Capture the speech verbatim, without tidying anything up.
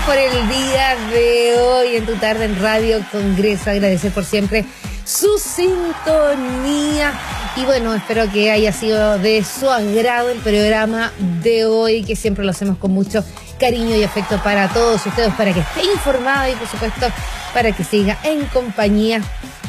por el día de hoy en tu tarde en Radio Congreso. Agradecer por siempre su sintonía. Y bueno, espero que haya sido de su agrado el programa de hoy, que siempre lo hacemos con mucho cariño y afecto para todos ustedes, para que esté informado y por supuesto para que siga en compañía